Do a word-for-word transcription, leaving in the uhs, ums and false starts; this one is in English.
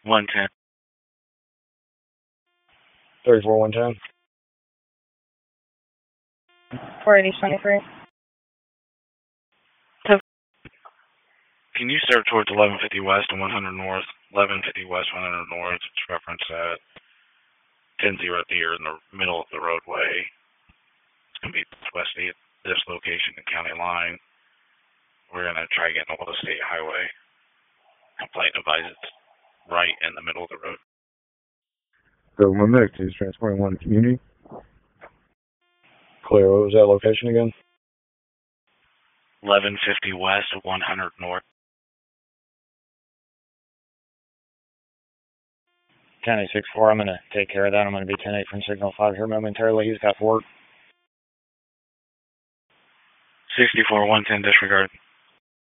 one ten. thirty-four one ten. four eighty twenty-three. Can you serve towards eleven fifty west and one hundred north? eleven fifty west, one hundred north. It's reference at ten zero deer in the middle of the roadway. It's going to be west of this location and county line. We're going to try getting hold of state highway. Complaint advises it's right in the middle of the road. Go one medic to transporting one community. Clear. What was that location again? eleven fifty west, one hundred north. County six four, I'm going to take care of that. I'm going to be ten eight from Signal five here momentarily. He's got work. sixty-four one ten disregard.